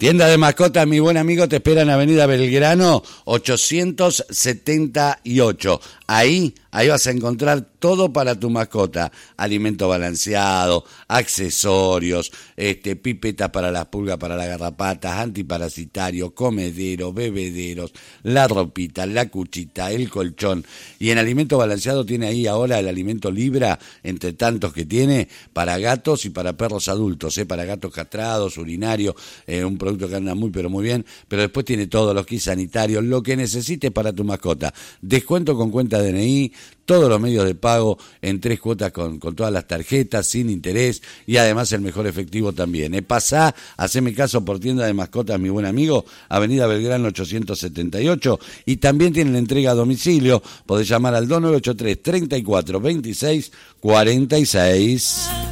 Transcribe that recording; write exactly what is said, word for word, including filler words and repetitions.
Tienda de mascotas, mi buen amigo, te espera en Avenida Belgrano ochocientos setenta y ocho. Ahí, ahí vas a encontrar todo para tu mascota. Alimento balanceado, accesorios, este, pipetas para las pulgas, para las garrapatas, antiparasitarios, comederos, bebederos, la ropita, la cuchita, el colchón. Y en alimento balanceado tiene ahí ahora el alimento Libra, entre tantos que tiene, para gatos y para perros adultos, ¿eh? Para gatos castrados, urinarios, eh, un producto que anda muy pero muy bien, pero después tiene todos los kits sanitarios, lo que necesites para tu mascota. Descuento con cuenta D N I, todos los medios de pago en tres cuotas con, con todas las tarjetas, sin interés, y además el mejor efectivo también. Eh, pasá, haceme caso por Tienda de Mascotas, mi buen amigo, Avenida Belgrano ochocientos setenta y ocho, y también tienen la entrega a domicilio. Podés llamar al dos nueve ocho tres, treinta y cuatro, veintiséis, cuarenta y seis.